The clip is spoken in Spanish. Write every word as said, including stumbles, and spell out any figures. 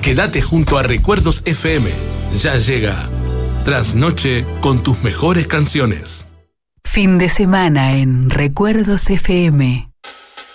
Quédate junto a Recuerdos F M. Ya llega Trasnoche con tus mejores canciones. Fin de semana en Recuerdos F M.